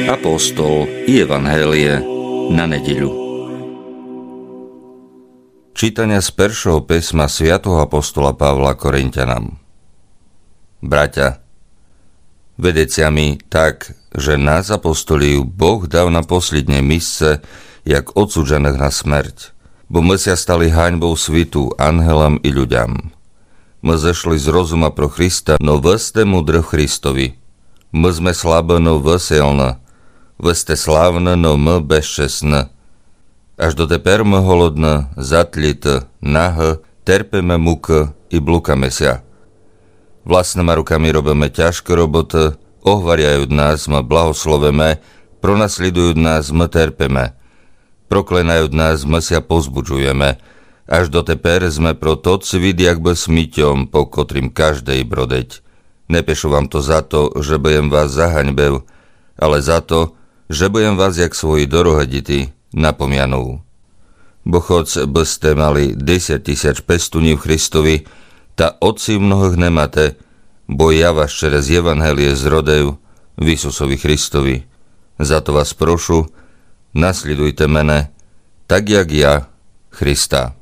Apoštol i Evanhélie na nedeľu. Čítania z prvého písma svätého apoštola Pavla Korinťanom. Bratia, vedeciami tak, že nás apostolív Boh dal na posledné místce, jak odsúdžených na smrť, bo my sa stali haňbou svitu, anhelom i ľuďam. My zešli z rozuma pro Krista, no vy ste múdre v Kristovi. My sme slabé, no vy silné. Vy ste slávne, no my bezčestné. Až do teper my holodné, zatlité, nahé, terpíme muky i blúkame sa. Vlastnými rukami robíme ťažké roboty, ohvariajú nás, my blahosloveme, pronasledujú nás, my terpíme. Proklenajú nás, my sa pozbudzujeme. Až do teper sme pro to cvít, jak by smyťom, po kotrým každej brodeť. Nepíšu vám to za to, že budem vás zahaňbel, ale za to, že budem vás jak svoji dorohedity napomianú. Bo choď by ste mali 10 000 pestuní v Kristovi, ta otci mnohých nemáte, bo ja vás čerez Evanhélie zrodev v Isusovi Kristovi. Za to vás prošu, nasledujte mene, tak jak ja, Krista.